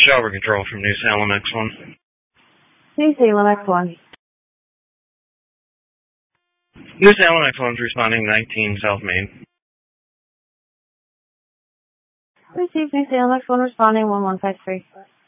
Shower control from New Salem X1. New Salem X1. New Salem X1's responding 19 South Main. Received New Salem X1 responding 1153.